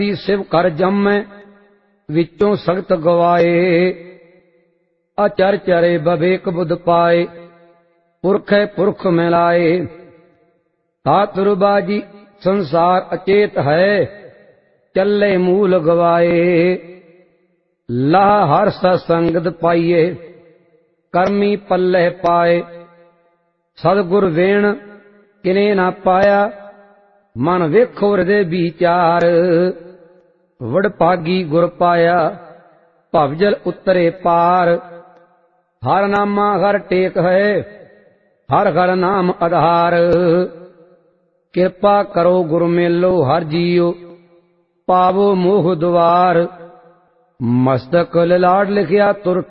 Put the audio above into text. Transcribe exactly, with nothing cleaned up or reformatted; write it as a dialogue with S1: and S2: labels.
S1: शिव कर जमै विचों सख्त गवाए। अचर चरे बवेक बुध पाए पुरखै पुरख मिलाए। तातुरबाजी संसार अचेत है चले मूल गवाए। लाह हर सत्संगत पाइए करमी पल्ले पाए। सतगुर वेण किने ना पाया मन वेखो हृदय विचार। वडभागी गुर पाया भवजल उतरे पार। हर नामा हर टेक है हर हर नाम आधार। कृपा करो गुरु मेलो हर जियो पावो मोह द्वार। मस्तक ललाट लिखिया तुर